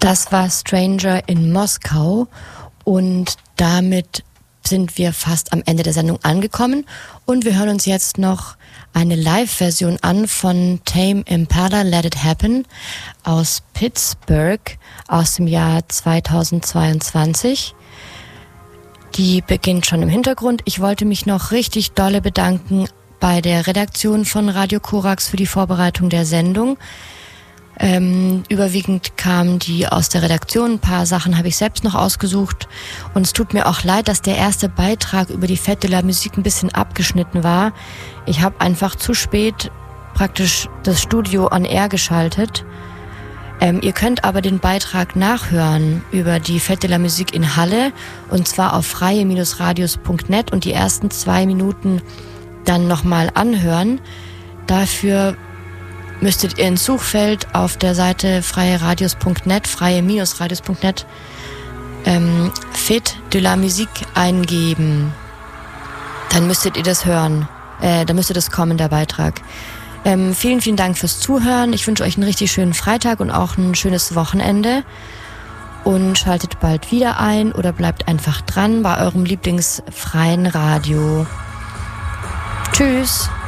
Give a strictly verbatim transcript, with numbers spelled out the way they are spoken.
Das war Stranger in Moskau und damit sind wir fast am Ende der Sendung angekommen und wir hören uns jetzt noch eine Live-Version an von Tame Impala Let It Happen aus Pittsburgh aus dem Jahr zweitausendzweiundzwanzig. Die beginnt schon im Hintergrund. Ich wollte mich noch richtig dolle bedanken bei der Redaktion von Radio Korax für die Vorbereitung der Sendung. Ähm, überwiegend kamen die aus der Redaktion, ein paar Sachen habe ich selbst noch ausgesucht und es tut mir auch leid, dass der erste Beitrag über die Fête de la Musique ein bisschen abgeschnitten war. Ich habe einfach zu spät praktisch das Studio on Air geschaltet. Ähm, ihr könnt aber den Beitrag nachhören über die Fête de la Musique in Halle und zwar auf freie Radios punkt net und die ersten zwei Minuten dann nochmal anhören. Dafür müsstet ihr ins Suchfeld auf der Seite freie Radios punkt net, freie Radios punkt net, ähm, Fête de la Musique eingeben. Dann müsstet ihr das hören. Äh, dann müsste das kommen, der Beitrag. Ähm, vielen, vielen Dank fürs Zuhören. Ich wünsche euch einen richtig schönen Freitag und auch ein schönes Wochenende. Und schaltet bald wieder ein oder bleibt einfach dran bei eurem lieblingsfreien Radio. Tschüss!